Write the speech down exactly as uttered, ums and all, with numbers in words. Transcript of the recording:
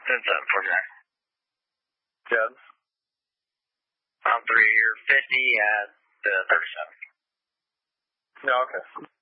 ten seven for Jack. Jeb. On three here, fifty at uh, thirty-seven. No, okay.